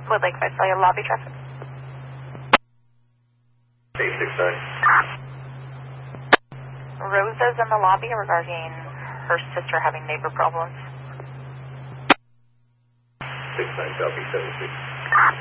Woodlake 5 Cellular lobby traffic. 869. Rosa's in the lobby regarding her sister having neighbor problems. 69 copy 76.